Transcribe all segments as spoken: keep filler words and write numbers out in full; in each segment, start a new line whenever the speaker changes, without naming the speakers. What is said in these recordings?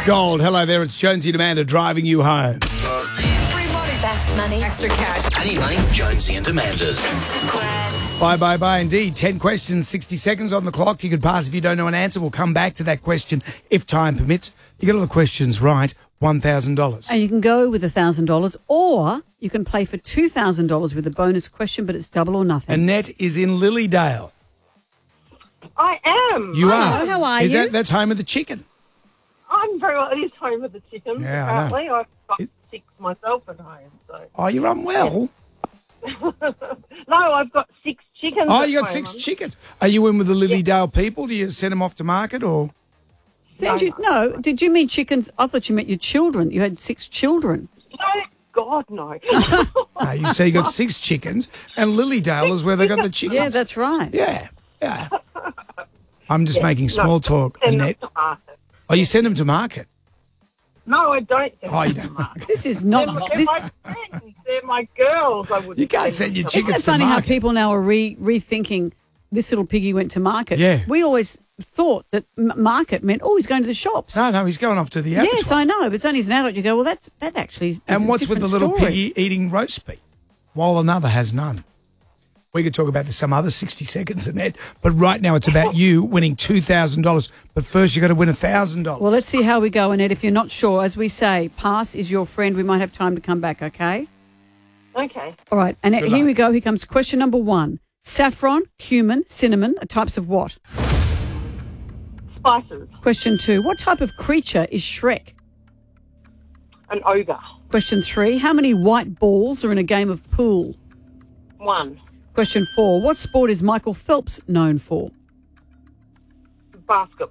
Gold. Hello there, it's Jonesy and Amanda driving you home.
Free money. Fast money. Extra cash.
I need money. Jonesy and Amanda's.
Bye, bye, bye indeed. ten questions, sixty seconds on the clock. You can pass if you don't know an answer. We'll come back to that question if time permits. You get all the questions right, one thousand dollars.
And you can go with one thousand dollars or you can play for two thousand dollars with a bonus question, but it's double or nothing.
Annette is in Lilydale.
I am.
You
Hello,
are.
how are
is
you?
That, that's home of the chicken.
I'm very well. It is home of the chickens,
Yeah, I know.
apparently. I've got
It-
six myself at home. So.
Oh, you're unwell?
No, I've got six chickens.
Oh,
at
you got
home.
six chickens. Are you in with the Lilydale people? Do you send them off to market or?
Did you, no, did you mean chickens? I thought you meant your children. You had six children.
No, God, no.
No, you say you got six chickens, and Lilydale is where they got the chickens.
Yeah, that's right.
Yeah, yeah. I'm just
Yeah,
making
no,
small talk,
send them
Annette.
to market.
Oh, you send them to market?
No, I don't. Send
Oh,
them
you
to
don't.
market.
This is
They're,
not.
my-
This,
they're my friends. They're my girls. I wouldn't
You can't
send
send your
them to
chickens
isn't it
to
funny how
market.
people now are re, rethinking this little piggy went to market?
Yeah.
We always thought that m- market meant, oh, he's going to the shops.
No, no, he's going off to the abattoir.
Yes, I know, but it's only as an adult you go, well, that's that actually is
And
a
what's with the
different
little
story.
piggy eating roast beef while another has none? We could talk about this some other sixty seconds, Annette, but right now it's about you winning two thousand dollars. But first you've got to win one thousand dollars.
Well, let's see how we go, Annette. If you're not sure, as we say, pass is your friend. We might have time to come back, okay?
Okay.
All right, Annette,
Good
here
luck.
we go. Here comes question number one. Saffron, cumin, cinnamon are types of what?
Spices.
Question two. What type of creature is Shrek?
An ogre.
Question three. How many white balls are in a game of pool?
One.
Question four. What sport is Michael Phelps known for?
Basketball.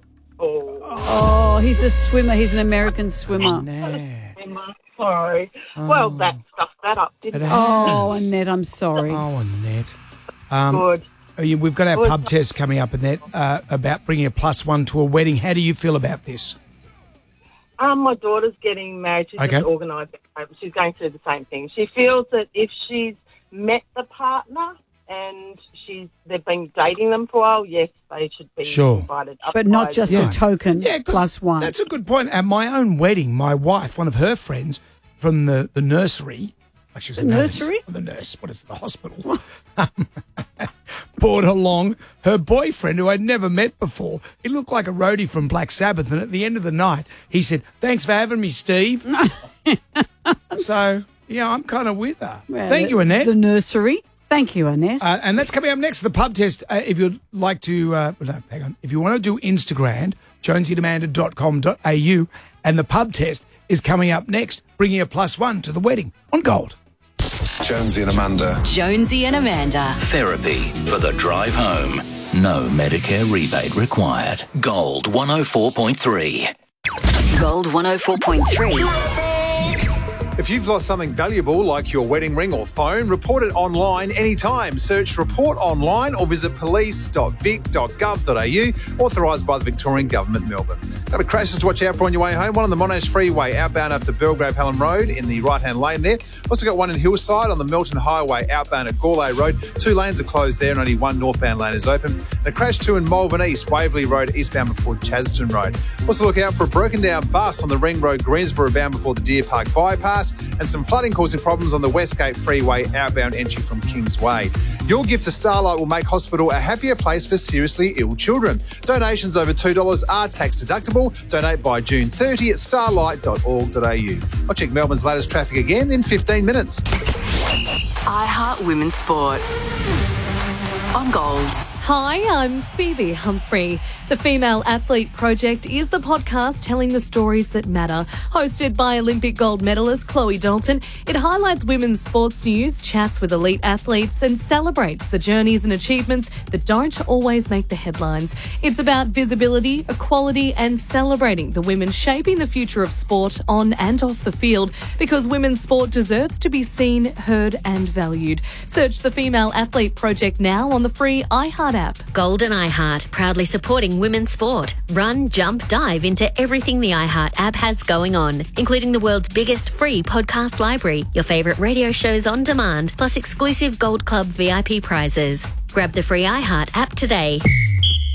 Oh, he's a swimmer. He's an American swimmer.
Nah.
Sorry. Well, that stuffed that up, didn't
It
it?
Oh,
has.
Annette, I'm sorry.
Oh, Annette. Um,
Good.
oh, yeah, we've got our
Good.
pub test coming up, Annette, uh, about bringing a plus one to a wedding. How do you feel about this?
Um, my daughter's getting married. She's
Okay.
just organising. She's going through the same thing. She feels that if she's met the partner and she's they've been dating them for a while, yes, they should be
Sure.
invited.
But not
Otherwise-
just
Yeah.
a token
Yeah, 'cause
plus one.
That's a good point. At my own wedding, my wife, one of her friends from the, the nursery, like she was
The
a nurse,
nursery?
the nurse, what is it, the hospital, brought along her boyfriend who I'd never met before. He looked like a roadie from Black Sabbath, and at the end of the night, he said, "Thanks for having me, Steve." So, yeah, I'm kind of with her.
Well,
Thank
the-
you, Annette.
The nursery. Thank you, Annette.
Uh, and that's coming up next, the pub test. Uh, if you'd like to, uh, no, hang on. If you want to do Instagram, jonesy and amanda dot com dot a u, and the pub test is coming up next, bringing a plus one to the wedding on Gold.
Jonesy and Amanda.
Jonesy and Amanda.
Therapy for the drive home. No Medicare rebate required. Gold one oh four point three.
Gold one oh four point three.
If you've lost something valuable like your wedding ring or phone, report it online anytime. Search Report Online or visit police dot vic dot gov dot a u, authorised by the Victorian Government, Melbourne. Couple of crashes to watch out for on your way home. One on the Monash Freeway outbound up to Belgrave Hallam Road in the right-hand lane there. Also got one in Hillside on the Milton Highway outbound at Gourlay Road. Two lanes are closed there and only one northbound lane is open. And a crash too in Malvern East, Waverley Road eastbound before Chadstone Road. Also look out for a broken down bus on the Ring Road Greensboro bound before the Deer Park bypass, and some flooding causing problems on the Westgate Freeway outbound entry from Kingsway. Your gift to Starlight will make hospital a happier place for seriously ill children. Donations over two dollars are tax deductible. Donate by June thirtieth at starlight dot org dot a u. I'll check Melbourne's latest traffic again in fifteen minutes.
I Heart Women's Sport. On Gold.
Hi, I'm Phoebe Humphrey. The Female Athlete Project is the podcast telling the stories that matter. Hosted by Olympic gold medalist Chloe Dalton, it highlights women's sports news, chats with elite athletes, and celebrates the journeys and achievements that don't always make the headlines. It's about visibility, equality, and celebrating the women shaping the future of sport on and off the field, because women's sport deserves to be seen, heard, and valued. Search the Female Athlete Project now on the free iHeart app.
Gold and iHeart, proudly supporting women's sport. Run, jump, dive into everything the iHeart app has going on, including the world's biggest free podcast library, your favourite radio shows on demand, plus exclusive Gold Club V I P prizes. Grab the free iHeart app today.